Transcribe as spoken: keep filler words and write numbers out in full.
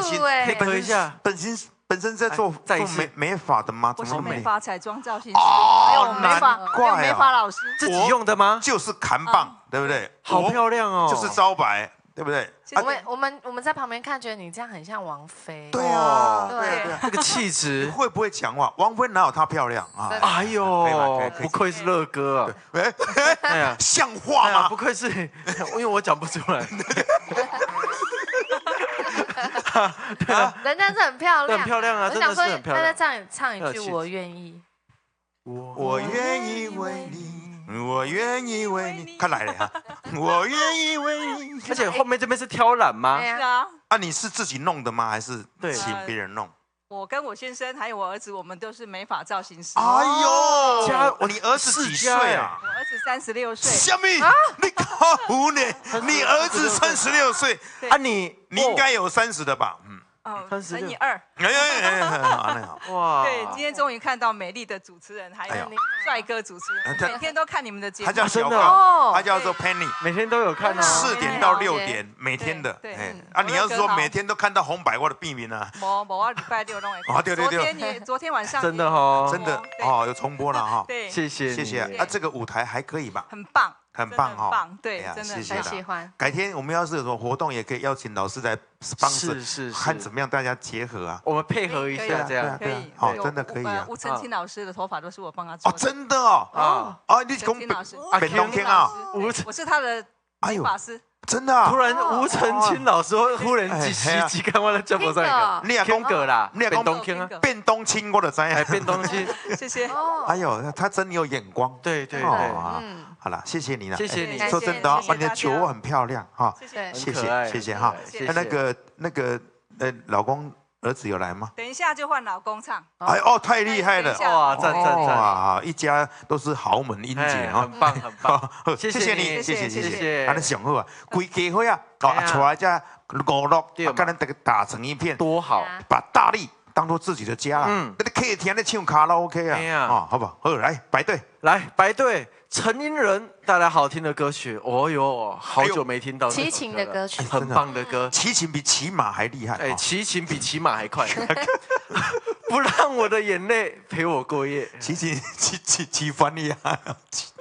型配合一下， 本身本身在做做美美发的吗？ 我是怎么美发彩妆造型师， 哦还有美发， 难怪啊还有美发老师。 自己用的吗？ 就是砍棒，对不对？ 好漂亮哦， 就是招牌，对不对？ 我们我们我们在旁边看，觉得你这样很像王菲。 对啊， 对对啊， 那个气质， 会不会讲话？王菲哪有她漂亮啊？ 哎呦，不愧是乐哥啊！ 哎呀，像话吗？ 不愧是，因为我讲不出来。对啊， 人家是很漂亮， 很漂亮啊，真的是很漂亮。 那再唱唱一句“我愿意”， 我愿意为你，我愿意为你，看来了哈，我愿意为你。 而且后面这边是挑染吗？ 是啊， 啊，你是自己弄的吗？还是请别人弄？ 我跟我先生还有我儿子，我们都是美发造型师。 哎呦， 家你儿子几岁啊？ 我儿子三十六岁。 什么？你靠胡呢？你儿子三十六岁啊？你你应该有三十的吧？嗯。 哦，乘以二。 哎哎哎，好，那好。 哇！ 对，今天终于看到美丽的主持人，还有帅哥主持人，每天都看你们的节目。 他叫小的高，他叫做 Penny， 每天都有看哦， 四点到六点，每天的。哎，啊，你要是说每天都看到红百我的避名呢？ 我我礼拜六都会。 啊，对对对。 昨天也昨天晚上真的哦， 真的哦，有重播了哈。 对， 谢谢谢谢啊，这个舞台还可以吧？ 很棒。 很棒哈， 棒，对，真的很喜欢。 改天我们要是有什么活动，也可以邀请老师来帮是是， 看怎么样大家结合啊。 我们配合一下，这样可以。 好，真的可以啊。 吴澄清老师的头发都是我帮他做。 哦，真的哦。 哦。 啊，你讲北老师， 北东天啊， 吴，我是他的美发师。 真的啊！ 突然吴澄清老师忽然几十几看我的节目上一个， 你也天哥啦， 你也变东天啊， 变东青我的知哎，变东青， 谢谢。 哎呦，他真有眼光。 对对对， 嗯，好了，谢谢你了， 谢谢你。 说真的，你的酒窝很漂亮哈， 谢谢， 谢谢谢谢哈。那个那个呃，老公儿子有来吗？ 等一下就换老公唱。 哎哦，太厉害了！ 哇，赞赞赞！ 哇，一家都是豪门英姐哈，很棒很棒。 谢谢你，谢谢谢谢。 啊，你上好啊，规家伙啊，哦，出来这五六，跟咱这个打成一片， 多好， 把大力当做自己的家了。嗯，那客厅在唱卡拉 OK 啊，啊，好不好？好，来排队， 来排队。陈英仁带来好听的歌曲，哦哟，好久没听到齐秦的歌曲， 很棒的歌， 齐秦比骑马还厉害， 哎，齐秦比骑马还快，不让我的眼泪陪我过夜， 齐秦齐齐齐翻你啊！